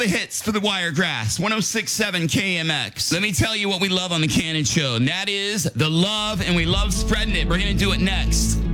hits for the Wiregrass, 106.7 KMX. Let me tell you what we love on the Cannon Show, and that is the love, and we love spreading it. We're going to do it next.